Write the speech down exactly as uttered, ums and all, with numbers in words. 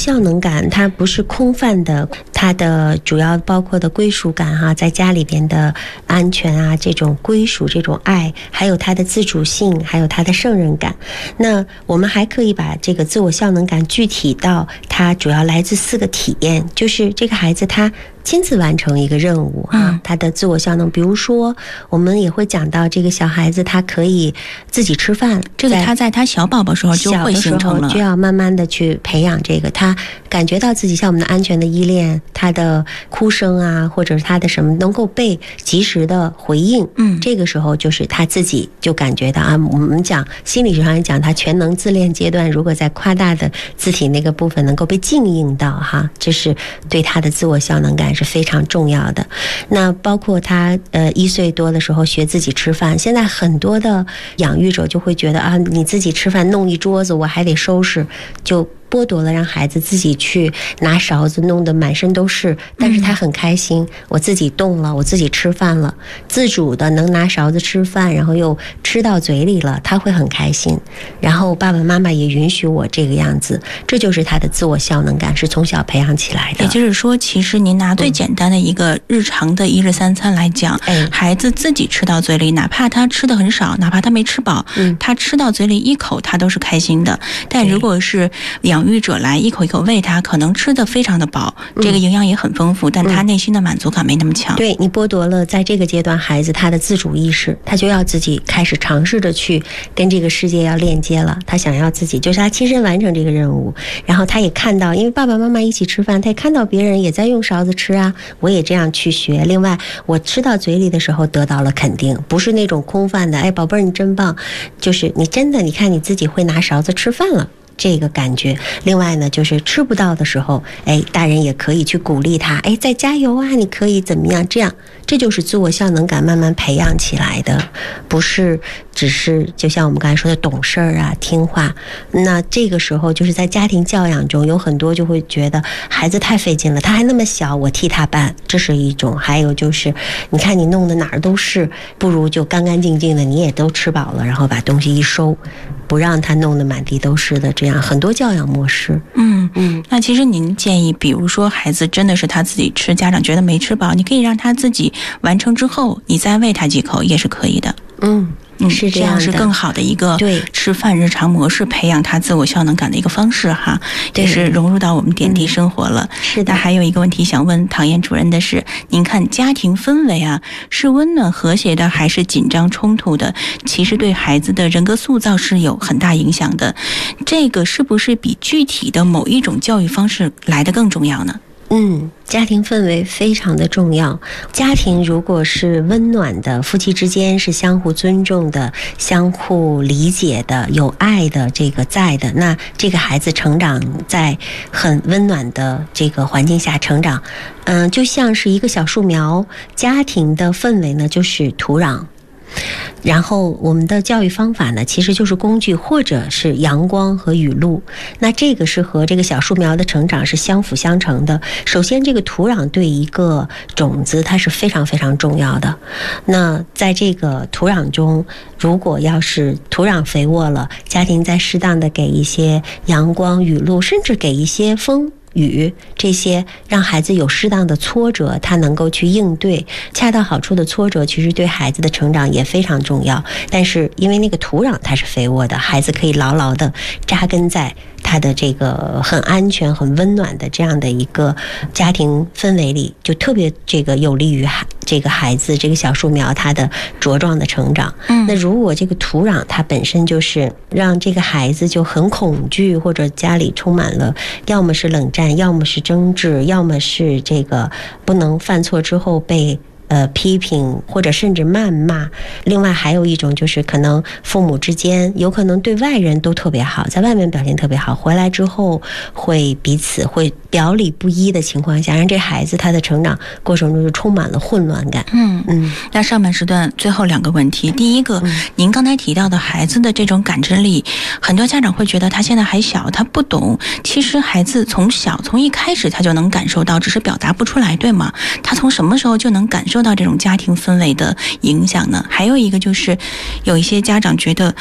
效能感它不是空泛的，它的主要包括的归属感哈、啊，在家里边的安全啊，这种归属，这种爱，还有它的自主性，还有它的胜任感。那我们还可以把这个自我效能感具体到它主要来自四个体验，就是这个孩子他亲自完成一个任务啊，他的自我效能，比如说我们也会讲到这个小孩子他可以自己吃饭， 这个他在他小宝宝时候就会形成了， 就要慢慢的去培养这个，他感觉到自己像我们的安全的依恋，他的哭声啊，或者是他的什么能够被及时的回应，嗯，这个时候就是他自己就感觉到啊，我们讲心理学上讲，他全能自恋阶段，如果在夸大的字体那个部分能够被静应到哈，这是对他的自我效能感是非常重要的。那包括他呃一岁多的时候学自己吃饭，现在很多的养育者就会觉得啊，你自己吃饭弄一桌子我还得收拾，就剥夺了让孩子自己去拿勺子弄得满身都是，但是他很开心，嗯、我自己动了，我自己吃饭了，自主的能拿勺子吃饭，然后又吃到嘴里了，他会很开心。然后爸爸妈妈也允许我这个样子，这就是他的自我效能感，是从小培养起来的。 也就是说，其实您拿最简单的一个日常的一日三餐来讲，嗯、孩子自己吃到嘴里，哪怕他吃的很少，哪怕他没吃饱，嗯、他吃到嘴里一口，他都是开心的。但如果是养养育者来一口一口喂他，可能吃得非常的饱，这个营养也很丰富，嗯、但他内心的满足感没那么强。 对，你剥夺了在这个阶段孩子他的自主意识，他就要自己开始尝试着去跟这个世界要链接了，他想要自己就是他亲身完成这个任务，然后他也看到，因为爸爸妈妈一起吃饭，他也看到别人也在用勺子吃啊，我也这样去学。另外我吃到嘴里的时候得到了肯定，不是那种空泛的哎宝贝儿你真棒，就是你真的你看你自己会拿勺子吃饭了这个感觉。另外呢，就是吃不到的时候，哎，大人也可以去鼓励他，哎，再加油啊，你可以怎么样？这样，这就是自我效能感慢慢培养起来的，不是只是就像我们刚才说的懂事儿啊、听话。那这个时候就是在家庭教养中，有很多就会觉得孩子太费劲了，他还那么小，我替他办，这是一种。还有就是，你看你弄的哪儿都是，不如就干干净净的，你也都吃饱了，然后把东西一收，不让他弄得满地都是的，这样很多教养模式。 嗯嗯，那其实您建议，比如说孩子真的是他自己吃，家长觉得没吃饱，你可以让他自己完成之后，你再喂他几口也是可以的。 嗯。 嗯， 是这样的， 这样是更好的一个对吃饭日常模式，培养他自我效能感的一个方式哈，也是融入到我们点滴生活了。 嗯、是的。 那还有一个问题想问唐燕主任的是，您看家庭氛围啊，是温暖和谐的，还是紧张冲突的？其实对孩子的人格塑造是有很大影响的。这个是不是比具体的某一种教育方式来得更重要呢？ 嗯，家庭氛围非常的重要。家庭如果是温暖的，夫妻之间是相互尊重的、相互理解的、有爱的，这个在的，那这个孩子成长在很温暖的这个环境下成长，嗯、呃，就像是一个小树苗。家庭的氛围呢，就是土壤。然后我们的教育方法呢，其实就是工具或者是阳光和雨露，那这个是和这个小树苗的成长是相辅相成的。首先这个土壤对一个种子它是非常非常重要的，那在这个土壤中，如果要是土壤肥沃了，家庭再适当的给一些阳光雨露，甚至给一些风雨，这些让孩子有适当的挫折，他能够去应对，恰到好处的挫折其实对孩子的成长也非常重要。但是因为那个土壤它是肥沃的，孩子可以牢牢的扎根在他的这个很安全很温暖的这样的一个家庭氛围里，就特别这个有利于孩这个孩子这个小树苗它的茁壮的成长。嗯，那如果这个土壤它本身就是让这个孩子就很恐惧，或者家里充满了要么是冷战，要么是争执，要么是这个不能犯错之后被呃，批评或者甚至谩骂。另外还有一种就是可能父母之间有可能对外人都特别好，在外面表现特别好，回来之后会彼此会表里不一的情况下，让这孩子他的成长过程中就充满了混乱感。 嗯嗯。那上半时段最后两个问题，第一个、嗯、您刚才提到的孩子的这种感知力，很多家长会觉得他现在还小，他不懂，其实孩子从小从一开始他就能感受到，只是表达不出来，对吗？他从什么时候就能感受到这种家庭氛围的影响呢？还有一个就是有一些家长觉得